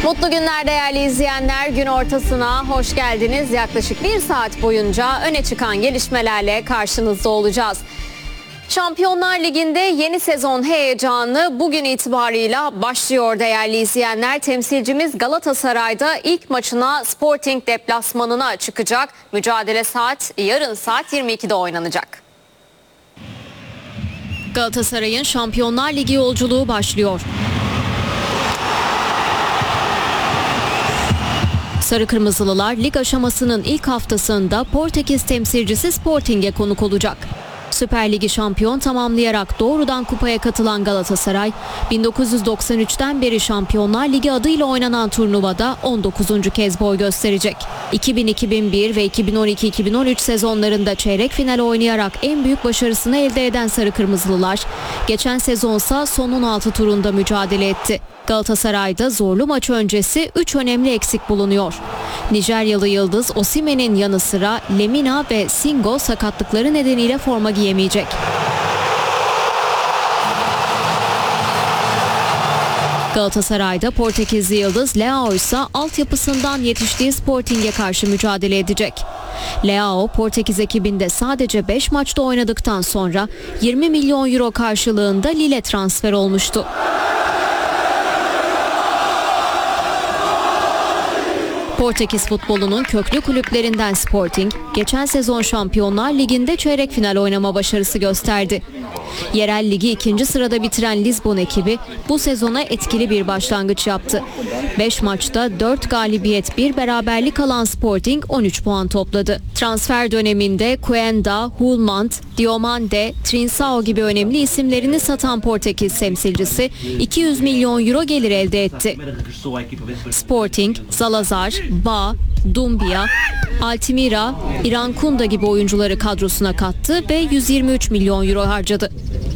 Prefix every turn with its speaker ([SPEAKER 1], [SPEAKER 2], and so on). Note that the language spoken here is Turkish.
[SPEAKER 1] Mutlu günler değerli izleyenler. Gün ortasına hoş geldiniz. Yaklaşık bir saat boyunca öne çıkan gelişmelerle karşınızda olacağız. Şampiyonlar Ligi'nde yeni sezon heyecanı bugün itibarıyla başlıyor değerli izleyenler. Temsilcimiz Galatasaray'da ilk maçına Sporting deplasmanına çıkacak. Mücadele yarın saat 22'de oynanacak. Galatasaray'ın Şampiyonlar Ligi yolculuğu başlıyor. Sarı Kırmızılılar lig aşamasının ilk haftasında Portekiz temsilcisi Sporting'e konuk olacak. Süper Ligi şampiyon tamamlayarak doğrudan kupaya katılan Galatasaray, 1993'ten beri Şampiyonlar Ligi adıyla oynanan turnuvada 19. kez boy gösterecek. 2000-2001 ve 2012-2013 sezonlarında çeyrek final oynayarak en büyük başarısını elde eden Sarı Kırmızılılar, geçen sezonsa son 16 turunda mücadele etti. Galatasaray'da zorlu maç öncesi 3 önemli eksik bulunuyor. Nijeryalı yıldız Osimhen'in yanı sıra Lemina ve Singo sakatlıkları nedeniyle forma giyemeyecek. Galatasaray'da Portekizli yıldız Leao ise altyapısından yetiştiği Sporting'e karşı mücadele edecek. Leao Portekiz ekibinde sadece 5 maçta oynadıktan sonra 20 milyon euro karşılığında Lille transfer olmuştu. Portekiz futbolunun köklü kulüplerinden Sporting, geçen sezon Şampiyonlar Ligi'nde çeyrek final oynama başarısı gösterdi. Yerel ligi 2. sırada bitiren Lizbon ekibi bu sezona etkili bir başlangıç yaptı. 5 maçta 4 galibiyet 1 beraberlik alan Sporting 13 puan topladı. Transfer döneminde Cuenda, Hulmand, Diomande, Trincao gibi önemli isimlerini satan Portekiz temsilcisi 200 milyon euro gelir elde etti. Sporting, Salazar, Ba, Dumbia, Altimira, İran Kunda gibi oyuncuları kadrosuna kattı ve 123 milyon euro harcadı.